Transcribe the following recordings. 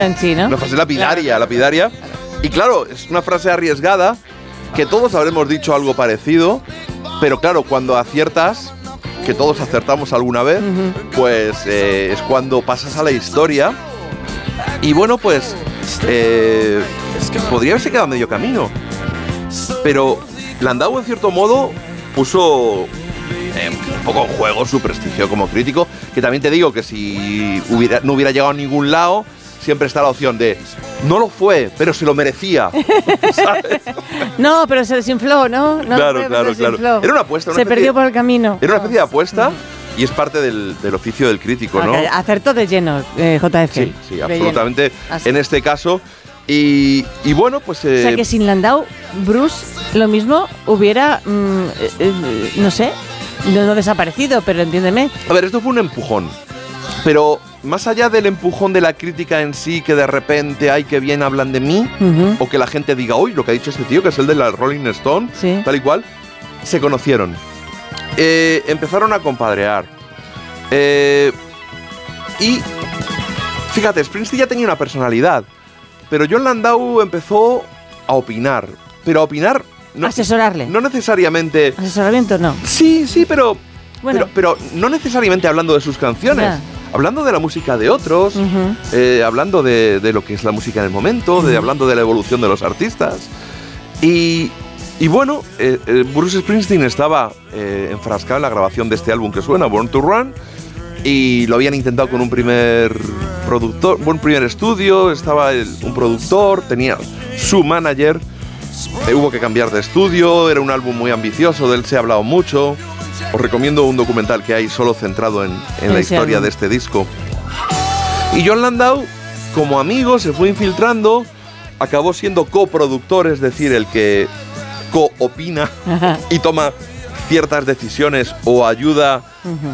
En sí, ¿no? Una frase lapidaria. Y claro, es una frase arriesgada, que todos habremos dicho algo parecido, pero claro, cuando aciertas, que todos acertamos alguna vez, pues es cuando pasas a la historia. Y bueno, pues podría haberse quedado a medio camino, pero Landau en cierto modo puso un poco en juego su prestigio como crítico, que también te digo que si no hubiera llegado a ningún lado, siempre está la opción de no lo fue, pero se lo merecía, ¿sabes? No, pero se desinfló, ¿no? Claro. Era una apuesta. Se perdió por el camino. Era una especie de apuesta y es parte del oficio del crítico, ¿no? Acertó de lleno, JF. Sí, absolutamente. En este caso. Y bueno, pues... o sea que sin Landau, Bruce, lo mismo hubiera, no sé, no desaparecido, pero entiéndeme. A ver, esto fue un empujón. Pero más allá del empujón de la crítica en sí, que de repente, ay, qué bien hablan de mí, o que la gente diga, uy, lo que ha dicho este tío, que es el de la Rolling Stone, tal y cual, se conocieron. Empezaron a compadrear. Y, fíjate, Springsteen ya tenía una personalidad, pero Jon Landau empezó a opinar. Pero a opinar... No, asesorarle. No necesariamente... Asesoramiento no. Sí, pero... Bueno. Pero no necesariamente hablando de sus canciones. Ya. Hablando de la música de otros, hablando de lo que es la música en el momento, hablando de la evolución de los artistas. Y bueno, Bruce Springsteen estaba enfrascado en la grabación de este álbum que suena, Born to Run, y lo habían intentado con un primer productor, un primer estudio, estaba un productor, tenía su manager, hubo que cambiar de estudio, era un álbum muy ambicioso, de él se ha hablado mucho. Os recomiendo un documental que hay solo centrado en la historia de este disco. Y Jon Landau, como amigo, se fue infiltrando, acabó siendo coproductor, es decir, el que co-opina y toma ciertas decisiones o ayuda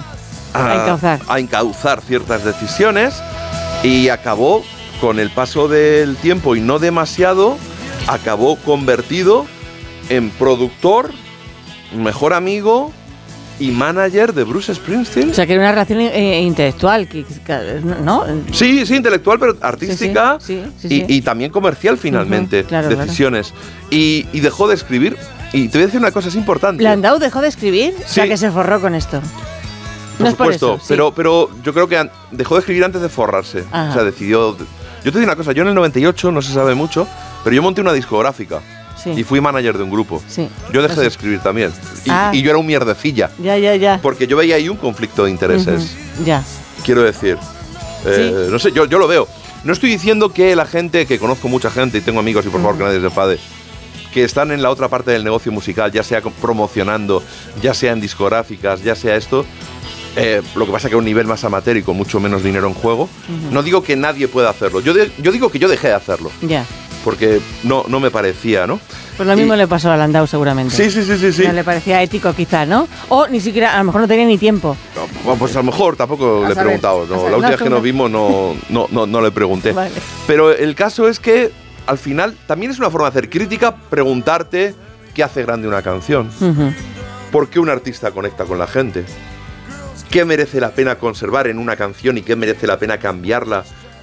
a encauzar ciertas decisiones, y acabó, con el paso del tiempo y no demasiado, acabó convertido en productor, mejor amigo y manager de Bruce Springsteen. O sea, que era una relación intelectual, ¿no? Sí, intelectual, pero artística y también comercial finalmente, decisiones. Claro. Y dejó de escribir. Y te voy a decir una cosa, es importante. ¿Landau dejó de escribir? Sí. O sea, que se forró con esto. Por supuesto, pero yo creo que dejó de escribir antes de forrarse. O sea, decidió... Yo te digo una cosa, yo en el 98, no se sabe mucho, pero yo monté una discográfica. Sí. Y fui manager de un grupo. Sí. Yo dejé de escribir también. Y yo era un mierdecilla. Ya. Porque yo veía ahí un conflicto de intereses. Ya. Quiero decir, no sé, yo lo veo. No estoy diciendo que la gente, que conozco mucha gente y tengo amigos, y por favor que nadie se enfade, que están en la otra parte del negocio musical, ya sea promocionando, ya sea en discográficas, ya sea esto. Lo que pasa es que a un nivel más amateur y con mucho menos dinero en juego. No digo que nadie pueda hacerlo. Yo digo que yo dejé de hacerlo. Ya. Porque no me parecía, ¿no? Pues lo mismo le pasó a Landau seguramente. Sí. No le parecía ético quizá, ¿no? O ni siquiera, a lo mejor no tenía ni tiempo. No, pues a lo mejor tampoco le he preguntado. No, la última vez que nos vimos no le pregunté. Vale. Pero el caso es que al final también es una forma de hacer crítica, preguntarte qué hace grande una canción. ¿Por qué un artista conecta con la gente? ¿Qué merece la pena conservar en una canción y qué merece la pena cambiarla?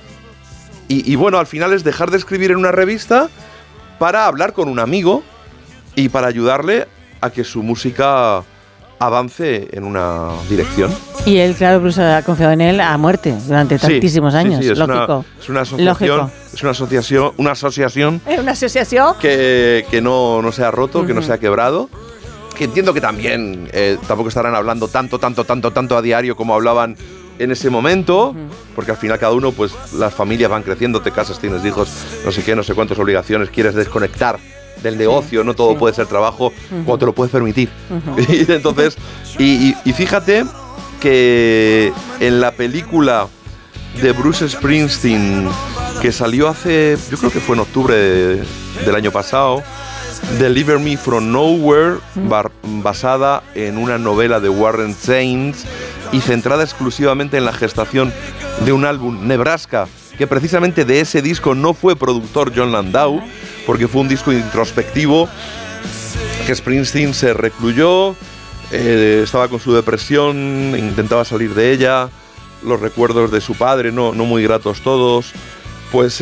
Y bueno, al final es dejar de escribir en una revista para hablar con un amigo y para ayudarle a que su música avance en una dirección. Y él, claro, Bruce ha confiado en él a muerte durante tantísimos años. Sí, lógico. Es una asociación. Es una asociación. ¿Una asociación? Que no se ha roto, que no se ha quebrado. Que entiendo que también tampoco estarán hablando tanto a diario como hablaban en ese momento, porque al final cada uno, pues las familias van creciendo, te casas, tienes hijos, no sé qué, no sé cuántas obligaciones, quieres desconectar del negocio, no todo puede ser trabajo cuando te lo puedes permitir. Y entonces, y fíjate que en la película de Bruce Springsteen, que salió hace, yo creo que fue en octubre del año pasado, Deliver Me From Nowhere, basada en una novela de Warren Sainz y centrada exclusivamente en la gestación de un álbum, Nebraska, que precisamente de ese disco no fue productor Jon Landau, porque fue un disco introspectivo, que Springsteen se recluyó, estaba con su depresión, intentaba salir de ella, los recuerdos de su padre, no muy gratos todos, pues